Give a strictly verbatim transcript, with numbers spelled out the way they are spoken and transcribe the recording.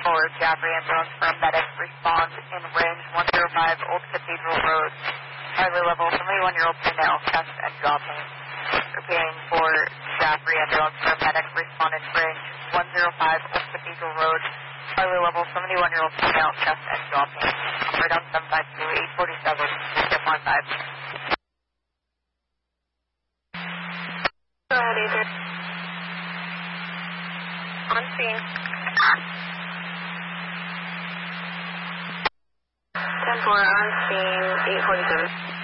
for Jaffrey ambulance for a medic. Respond in range one zero five Old Cathedral Road. Highway level, seventy-one-year-old female, chest and jaw pain. Repeating for Jaffrey ambulance for a medic. Respond in range one zero five Old Cathedral Road. Highway level, seventy-one-year-old female, chest and jaw pain. Operator on seven five two, eight forty-seven, six one five. Go ahead, Adrian. On scene. ten four on scene, eight forty-seven.